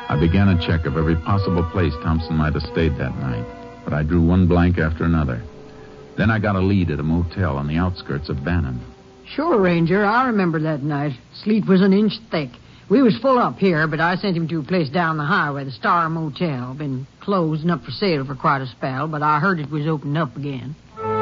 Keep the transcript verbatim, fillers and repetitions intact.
I began a check of every possible place Thompson might have stayed that night, but I drew one blank after another. Then I got a lead at a motel on the outskirts of Bannon. Sure, Ranger, I remember that night. Sleet was an inch thick. We was full up here, but I sent him to a place down the highway, the Star Motel. Been closed and up for sale for quite a spell, but I heard it was opened up again.